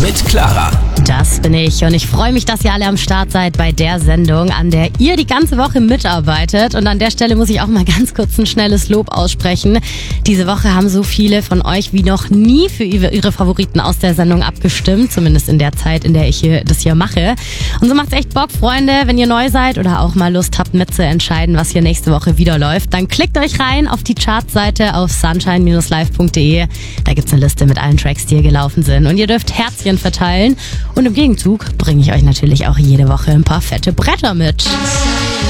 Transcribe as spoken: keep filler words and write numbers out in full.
mit Clara. Das bin ich und ich freue mich, dass ihr alle am Start seid bei der Sendung, an der ihr die ganze Woche mitarbeitet. Und an der Stelle muss ich auch mal ganz kurz ein schnelles Lob aussprechen. Diese Woche haben so viele von euch wie noch nie für ihre Favoriten aus der Sendung abgestimmt, zumindest in der Zeit, in der ich hier, das hier mache. Und so macht's echt Bock, Freunde, wenn ihr neu seid oder auch mal Lust habt mitzuentscheiden, was hier nächste Woche wieder läuft. Dann klickt euch rein auf die Chartseite auf sunshine Bindestrich live Punkt de. Da gibt's eine Liste mit allen Tracks, die hier gelaufen sind. Und ihr dürft Herzchen verteilen. Und im Gegenzug bringe ich euch natürlich auch jede Woche ein paar fette Bretter mit.